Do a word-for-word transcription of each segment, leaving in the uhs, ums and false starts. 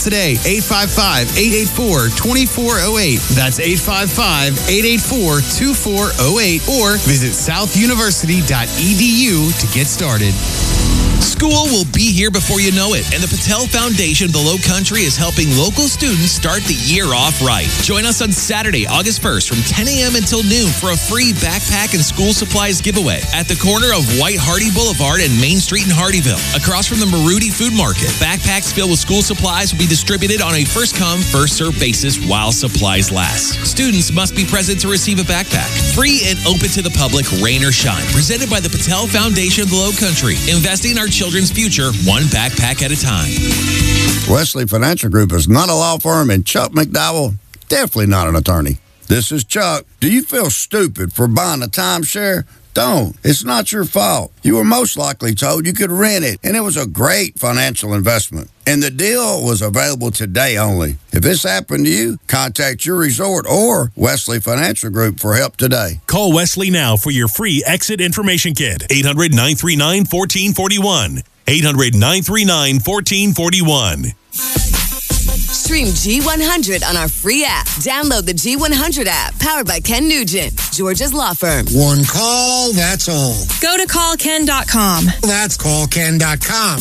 today, eight five five, eight eight four, two four zero eight. That's eight five five, eight eight four, two four zero eight. Or visit south university dot e d u to get started. School will be here before you know it, and the Patel Foundation of the Low Country is helping local students start the year off right. Join us on Saturday, August first from ten a.m. until noon for a free backpack and school supplies giveaway at the corner of White Hardy Boulevard and Main Street in Hardyville, across from the Maruti Food Market. Backpacks filled with school supplies will be distributed on a first-come, first-served basis while supplies last. Students must be present to receive a backpack. Free and open to the public, rain or shine. Presented by the Patel Foundation of the Low Country. Investing in our children's future, one backpack at a time. Wesley Financial Group is not a law firm, and Chuck McDowell, definitely not an attorney. This is Chuck. Do you feel stupid for buying a timeshare? Don't. It's not your fault. You were most likely told you could rent it, and it was a great financial investment. And the deal was available today only. If this happened to you, contact your resort or Wesley Financial Group for help today. Call Wesley now for your free exit information kit. eight hundred, nine three nine, one four four one. eight hundred, nine three nine, one four four one. Stream G one hundred on our free app. Download the G one hundred app, powered by Ken Nugent, Georgia's law firm. One call, that's all. Go to call ken dot com. That's call ken dot com.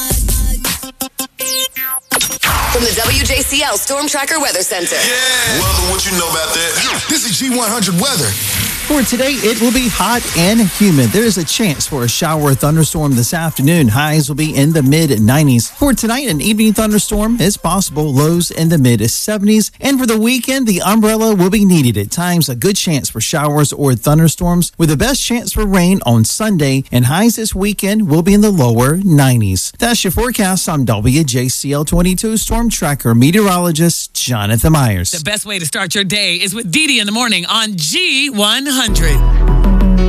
From the W J C L Storm Tracker Weather Center. Yeah. Weather, what you know about that? This is G one hundred weather. For today, it will be hot and humid. There is a chance for a shower or thunderstorm this afternoon. Highs will be in the mid nineties. For tonight, an evening thunderstorm is possible. Lows in the mid seventies. And for the weekend, the umbrella will be needed. At times, a good chance for showers or thunderstorms, with the best chance for rain on Sunday. And highs this weekend will be in the lower nineties. That's your forecast. I'm W J C L twenty-two Storm Tracker meteorologist Jonathan Myers. The best way to start your day is with Dee Dee in the morning on G one hundred.